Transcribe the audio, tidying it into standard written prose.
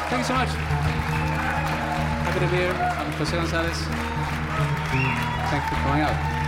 Thank you so much. Happy to be here. I'm Jose Gonzalez. Thanks for coming out.